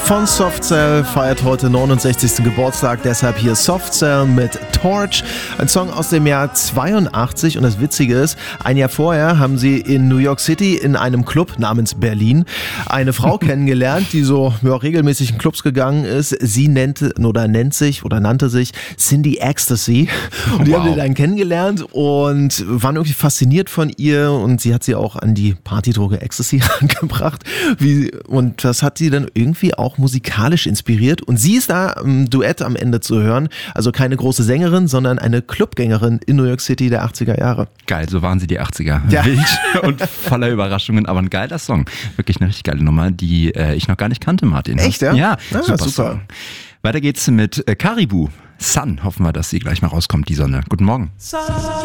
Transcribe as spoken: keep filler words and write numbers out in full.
von Soft Cell feiert heute neunundsechzigsten Geburtstag, deshalb hier Soft Cell mit Torch, ein Song aus dem Jahr zweiundachtzig. Und das Witzige ist, ein Jahr vorher haben sie in New York City in einem Club namens Berlin eine Frau kennengelernt, die so ja, regelmäßig in Clubs gegangen ist. Sie nannte oder nennt sich oder nannte sich Cindy Ecstasy. Und die wow. haben sie dann kennengelernt und waren irgendwie fasziniert von ihr, und sie hat sie auch an die Partydroge Ecstasy angebracht. Wie, und das hat sie dann irgendwie auch musikalisch inspiriert. Und sie ist da im Duett am Ende zu hören. Also keine große Sängerin, sondern eine Clubgängerin in New York City der achtziger Jahre. Geil, so waren sie die achtziger. Ja. Wild und voller Überraschungen, aber ein geiler Song. Wirklich eine richtig geile Nummer, die äh, ich noch gar nicht kannte, Martin. Echt, ja? Ja, ah, super, super. Song. Weiter geht's mit äh, Caribou. Sun, hoffen wir, dass sie gleich mal rauskommt, die Sonne. Guten Morgen.